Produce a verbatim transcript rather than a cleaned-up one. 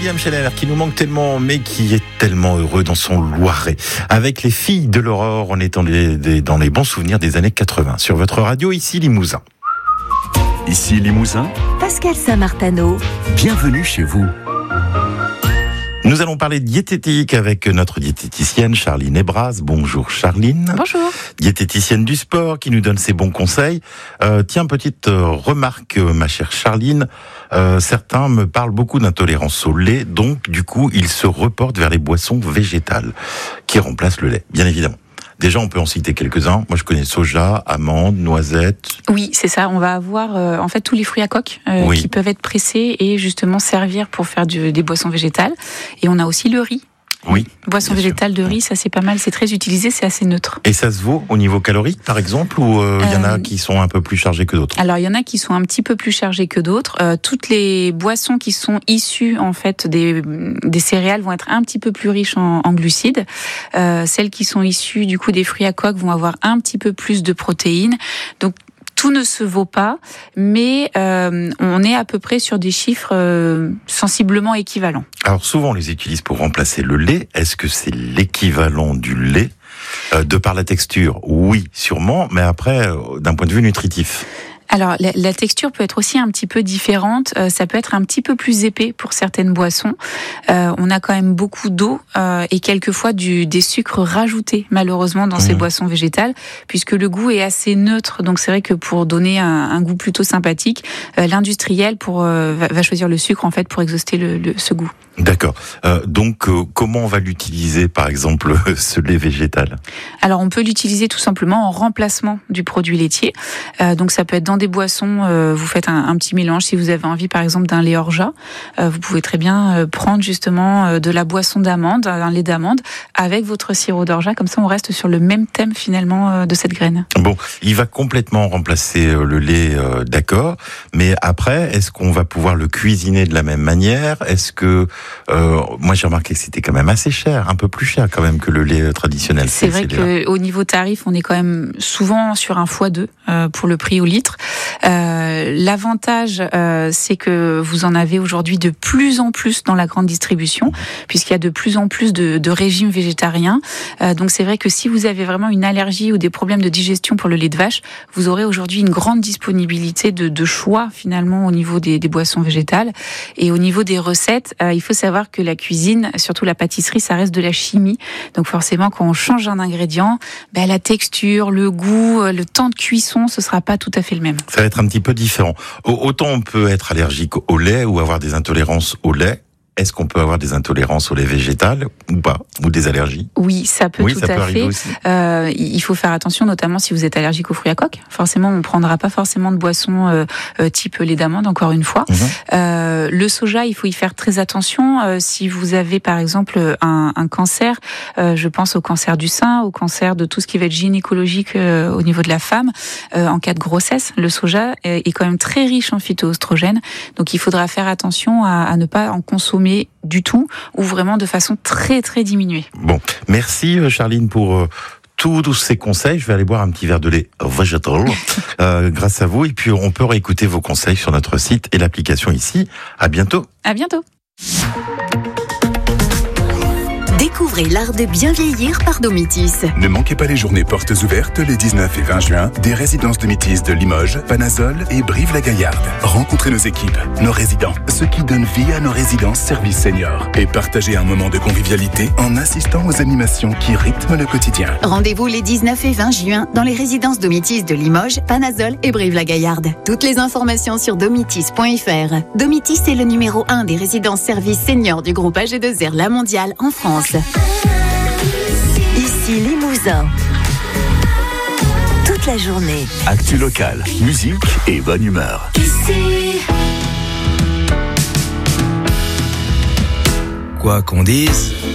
William Scheller qui nous manque tellement, mais qui est tellement heureux dans son Loiret. Avec les filles de l'Aurore, on est dans les, des, dans les bons souvenirs des années quatre-vingts. Sur votre radio, ici Limousin. Ici Limousin, Pascal Saint-Martano. Bienvenue chez vous. Nous allons parler de diététique avec notre diététicienne Charline Ebras. Bonjour Charline. Bonjour. Diététicienne du sport qui nous donne ses bons conseils. Euh, tiens, petite euh, remarque, euh, ma chère Charline. Euh, certains me parlent beaucoup d'intolérance au lait, donc du coup, ils se reportent vers les boissons végétales qui remplacent le lait, bien évidemment. Déjà, on peut en citer quelques-uns. Moi, je connais soja, amandes, noisettes. Oui, c'est ça. On va avoir euh, en fait tous les fruits à coque euh, Oui. qui peuvent être pressés et justement servir pour faire du, des boissons végétales. Et on a aussi le riz. Oui. Boisson bien végétale sûr. de riz, ça c'est pas mal. C'est très utilisé, c'est assez neutre. Et ça se vaut au niveau calorique, par exemple, ou il euh, y en a Euh, qui sont un peu plus chargés que d'autres? Alors il y en a qui sont un petit peu plus chargés que d'autres. Euh, toutes les boissons qui sont issues en fait des, des céréales vont être un petit peu plus riches en, en glucides. Euh, celles qui sont issues du coup des fruits à coque vont avoir un petit peu plus de protéines. Donc tout ne se vaut pas, mais euh, on est à peu près sur des chiffres euh, sensiblement équivalents. Alors souvent, on les utilise pour remplacer le lait. Est-ce que c'est l'équivalent du lait euh, de par la texture? Oui, sûrement, mais après, euh, d'un point de vue nutritif. Alors, la, la texture peut être aussi un petit peu différente. Euh, ça peut être un petit peu plus épais pour certaines boissons. Euh, on a quand même beaucoup d'eau euh, et quelquefois du, des sucres rajoutés, malheureusement, dans mmh. ces boissons végétales, puisque le goût est assez neutre. Donc, c'est vrai que pour donner un, un goût plutôt sympathique, euh, l'industriel pour, euh, va, va choisir le sucre, en fait, pour exhauster le, le, ce goût. D'accord. Euh, donc, euh, comment on va l'utiliser, par exemple, ce lait végétal? Alors, on peut l'utiliser tout simplement en remplacement du produit laitier. Euh, donc, ça peut être dans des boissons, euh, vous faites un, un petit mélange. Si vous avez envie, par exemple, d'un lait orgeat, euh, vous pouvez très bien euh, prendre justement euh, de la boisson d'amande, un lait d'amande, avec votre sirop d'orgeat. Comme ça, on reste sur le même thème finalement euh, de cette graine. Bon, il va complètement remplacer euh, le lait, euh, d'accord. Mais après, est-ce qu'on va pouvoir le cuisiner de la même manière? Est-ce que euh, moi, j'ai remarqué que c'était quand même assez cher, un peu plus cher quand même que le lait traditionnel. C'est vrai qu'au niveau tarif, on est quand même souvent sur un fois deux euh, pour le prix au litre. Euh, l'avantage, euh, c'est que vous en avez aujourd'hui de plus en plus dans la grande distribution, puisqu'il y a de plus en plus de, de régimes végétariens. Euh, donc c'est vrai que si vous avez vraiment une allergie ou des problèmes de digestion pour le lait de vache, vous aurez aujourd'hui une grande disponibilité de, de choix finalement au niveau des, des boissons végétales. Et au niveau des recettes, euh, il faut savoir que la cuisine, surtout la pâtisserie, ça reste de la chimie. Donc forcément, quand on change un ingrédient, ben, la texture, le goût, le temps de cuisson, ce sera pas tout à fait le même. Ça va être un petit peu différent. Autant on peut être allergique au lait ou avoir des intolérances au lait. Est-ce qu'on peut avoir des intolérances au lait végétal ou pas? Ou des allergies? Oui, ça peut oui, tout ça à peut fait. Aussi. Euh, il faut faire attention, notamment si vous êtes allergique aux fruits à coque. Forcément, on ne prendra pas forcément de boissons euh, euh, type lait d'amande, encore une fois. Mmh. Euh, le soja, il faut y faire très attention. Euh, si vous avez, par exemple, un, un cancer, euh, je pense au cancer du sein, au cancer de tout ce qui va être gynécologique euh, au niveau de la femme, euh, en cas de grossesse, le soja est, est quand même très riche en phytoœstrogènes. Donc, il faudra faire attention à, à ne pas en consommer du tout, ou vraiment de façon très très diminuée. Bon, merci Charline pour euh, tous ces conseils. Je vais aller boire un petit verre de lait végétal euh, grâce à vous, et puis on peut réécouter vos conseils sur notre site et l'application ici. À bientôt. À bientôt. Découvrez l'art de bien vieillir par Domitis. Ne manquez pas les journées portes ouvertes les dix-neuf et vingt juin des résidences Domitis de Limoges, Panazol et Brive-la-Gaillarde. Rencontrez nos équipes, nos résidents, ceux qui donnent vie à nos résidences services seniors, et partagez un moment de convivialité en assistant aux animations qui rythment le quotidien. Rendez-vous les dix-neuf et vingt juin dans les résidences Domitis de Limoges, Panazol et Brive-la-Gaillarde. Toutes les informations sur domitis point f r. Domitis est le numéro un des résidences services seniors du groupe A G deux R La Mondiale en France. Ici Limousin. Toute la journée. Actu local, musique et bonne humeur. Ici. Quoi qu'on dise.